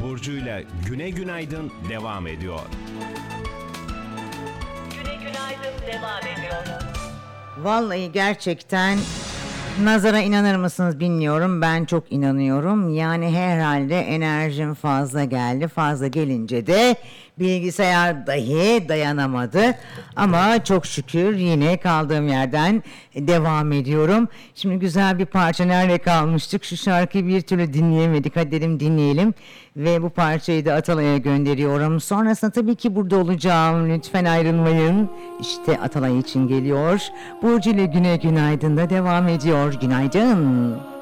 Burcu'yla Güne Günaydın devam ediyor. Güne günaydın devam ediyor. Vallahi gerçekten nazara inanır mısınız bilmiyorum. Ben çok inanıyorum. Yani herhalde enerjim fazla geldi. Fazla gelince de bilgisayar dahi dayanamadı. Ama çok şükür yine kaldığım yerden devam ediyorum. Şimdi güzel bir parça, nerede kalmıştık? Şu şarkıyı bir türlü dinleyemedik. Hadi dedim dinleyelim. Ve bu parçayı da Atalay'a gönderiyorum. Sonrasında tabii ki burada olacağım. Lütfen ayrılmayın. İşte Atalay için geliyor. Burcu ile Güne Günaydın'da devam ediyor. Günaydın.